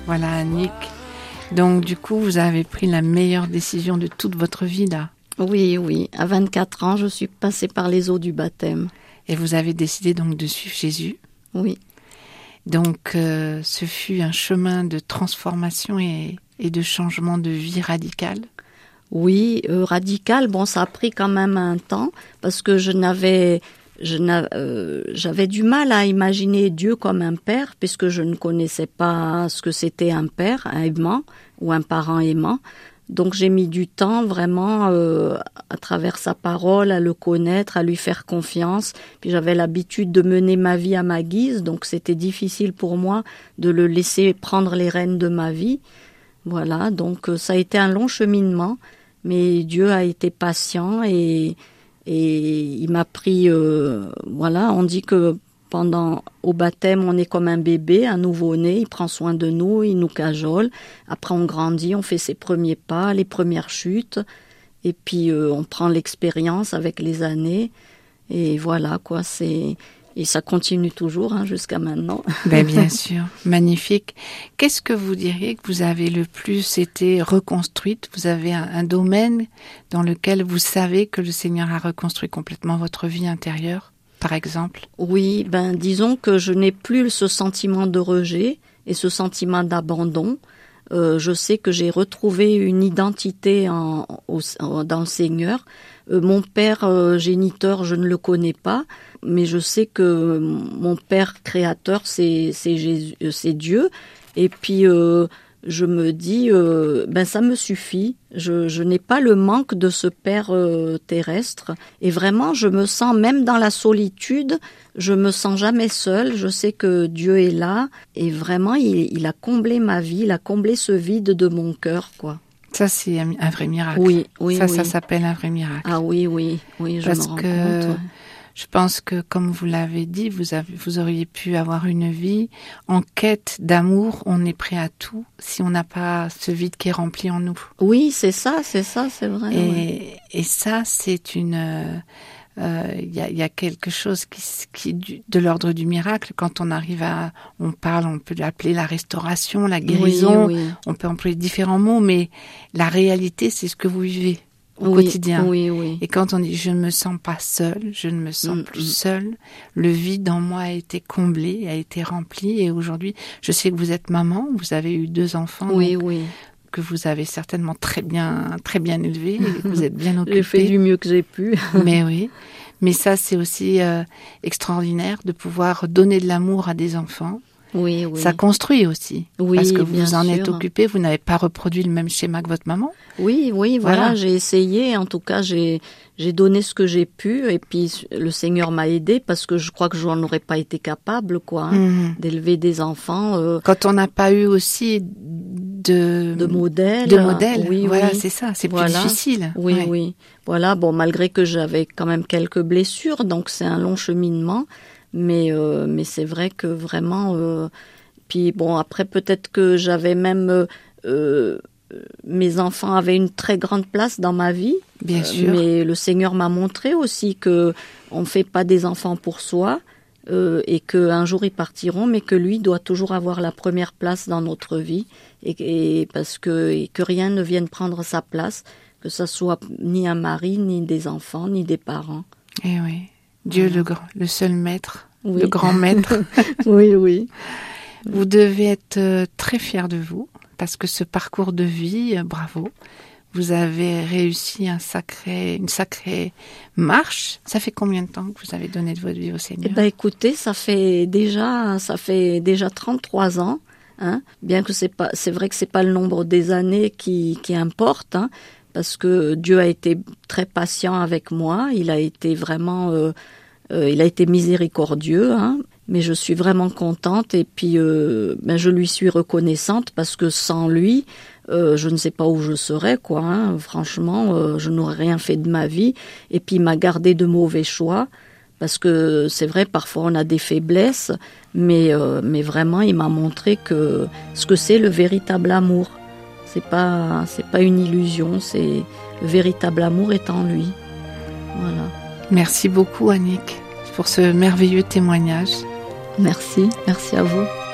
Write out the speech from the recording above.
Voilà, Annick. Donc, du coup, vous avez pris la meilleure décision de toute votre vie, là. Oui. À 24 ans, je suis passée par les eaux du baptême. Et vous avez décidé donc de suivre Jésus. Oui. Donc, ce fut un chemin de transformation et de changement de vie radical. Oui, radical. Bon, ça a pris quand même un temps parce que j'avais du mal à imaginer Dieu comme un père puisque je ne connaissais pas ce que c'était un père, un aimant ou un parent aimant. Donc j'ai mis du temps vraiment à travers sa parole, à le connaître, à lui faire confiance. Puis j'avais l'habitude de mener ma vie à ma guise, donc c'était difficile pour moi de le laisser prendre les rênes de ma vie. Voilà, donc ça a été un long cheminement, mais Dieu a été patient et il m'a pris, voilà, on dit que au baptême, on est comme un bébé, un nouveau-né, il prend soin de nous, il nous cajole. Après, on grandit, on fait ses premiers pas, les premières chutes, et puis on prend l'expérience avec les années, et voilà, quoi, et ça continue toujours jusqu'à maintenant. Ben, bien sûr, magnifique. Qu'est-ce que vous diriez que vous avez le plus été reconstruite? Vous avez un domaine dans lequel vous savez que le Seigneur a reconstruit complètement votre vie intérieure, par exemple? Oui, disons que je n'ai plus ce sentiment de rejet et ce sentiment d'abandon. Je sais que j'ai retrouvé une identité dans le Seigneur. Mon père géniteur, je ne le connais pas, mais je sais que mon père créateur, c'est Jésus, c'est Dieu. Et puis je me dis, ça me suffit. Je n'ai pas le manque de ce père terrestre. Et vraiment, je me sens, même dans la solitude, je me sens jamais seule. Je sais que Dieu est là. Et vraiment, il a comblé ma vie, il a comblé ce vide de mon cœur, quoi. Ça, c'est un vrai miracle. Oui. Ça s'appelle un vrai miracle. Ah oui, je me rends compte. Ouais. Je pense que, comme vous l'avez dit, vous auriez pu avoir une vie en quête d'amour. On est prêt à tout si on n'a pas ce vide qui est rempli en nous. Oui, c'est ça, c'est vrai. Et ça, c'est une... Il y a quelque chose qui est de l'ordre du miracle. Quand on arrive on peut l'appeler la restauration, la guérison. Oui. On peut employer différents mots, mais la réalité, c'est ce que vous vivez au quotidien. Oui. Et quand on dit je ne me sens pas seule, je ne me sens plus seule, le vide en moi a été comblé, a été rempli. Et aujourd'hui, je sais que vous êtes maman, vous avez eu 2 enfants. Oui. Que vous avez certainement très bien élevés, et que vous êtes bien occupée. J'ai fait du mieux que j'ai pu. Mais oui. Mais ça, c'est aussi extraordinaire de pouvoir donner de l'amour à des enfants. Oui. Ça construit aussi. Oui, parce que vous en sûr. êtes occupé, vous n'avez pas reproduit le même schéma que votre maman. Oui, voilà, j'ai essayé. En tout cas, j'ai donné ce que j'ai pu. Et puis, le Seigneur m'a aidé parce que je crois que je n'en aurais pas été capable, d'élever des enfants. Quand on n'a pas eu aussi de modèles. Oui, voilà, c'est ça. C'est plus difficile. Oui. Voilà, bon, malgré que j'avais quand même quelques blessures, donc c'est un long cheminement. Mais c'est vrai que vraiment... puis bon, après, peut-être que j'avais même... mes enfants avaient une très grande place dans ma vie. Bien sûr. Mais le Seigneur m'a montré aussi que on ne fait pas des enfants pour soi et qu'un jour ils partiront, mais que lui doit toujours avoir la première place dans notre vie et que rien ne vienne prendre sa place, que ça soit ni un mari, ni des enfants, ni des parents. Eh oui. Dieu le seul maître, le grand maître. Oui. Vous devez être très fiers de vous, parce que ce parcours de vie, bravo, vous avez réussi une sacrée marche. Ça fait combien de temps que vous avez donné de votre vie au Seigneur? Écoutez, ça fait déjà 33 ans. Bien que c'est vrai que c'est pas le nombre des années qui importe, parce que Dieu a été très patient avec moi. Il a été vraiment, il a été miséricordieux. Mais je suis vraiment contente et puis je lui suis reconnaissante parce que sans lui, je ne sais pas où je serais, Franchement, je n'aurais rien fait de ma vie. Et puis il m'a gardé de mauvais choix parce que c'est vrai, parfois on a des faiblesses, mais vraiment il m'a montré ce que c'est le véritable amour. C'est pas une illusion, c'est le véritable amour est en lui. Voilà. Merci beaucoup Annick pour ce merveilleux témoignage. Merci à vous.